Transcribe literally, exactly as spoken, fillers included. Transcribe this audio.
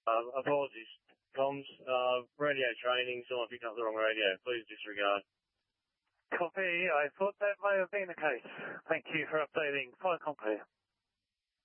Uh, apologies, comms. Uh, radio training, someone picked up the wrong radio. Please disregard. Copy. I thought that may have been the case. Thank you for updating. Fire copy.